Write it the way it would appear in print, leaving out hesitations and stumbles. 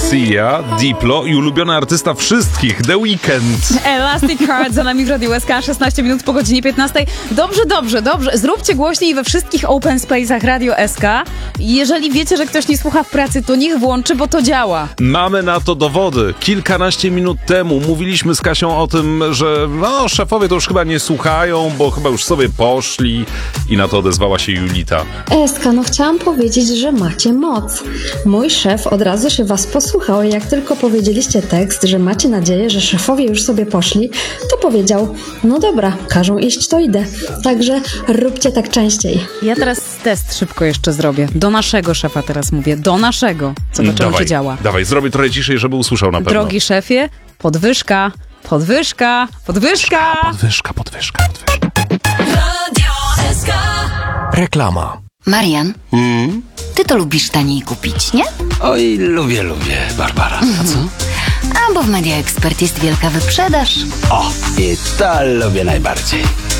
Sia, Diplo i ulubiony artysta wszystkich, The Weeknd. Elastic Heart za nami w Radiu SK, 16 minut po godzinie 15. Dobrze. Zróbcie głośniej we wszystkich open space'ach Radio SK. Jeżeli wiecie, że ktoś nie słucha w pracy, to niech włączy, bo to działa. Mamy na to dowody. Kilkanaście minut temu mówiliśmy z Kasią o tym, że szefowie to już chyba nie słuchają, bo chyba już sobie poszli i na to odezwała się Julita. Eska, chciałam powiedzieć, że macie moc. Mój szef od razu się was posłuchał i jak tylko powiedzieliście tekst, że macie nadzieję, że szefowie już sobie poszli, to powiedział, no dobra, każą iść, to idę. Także róbcie tak częściej. Ja teraz test szybko jeszcze zrobię. Do naszego szefa teraz mówię. Do naszego. Zobaczymy, czy działa. Dawaj, zrobię trochę ciszej, żeby usłyszał na pewno. Drogi szefie, podwyżka. Radio SK. Reklama. Marian, ty to lubisz taniej kupić, nie? Oj, lubię, Barbara. A co? A bo w Media Expert jest wielka wyprzedaż. O, i to lubię najbardziej.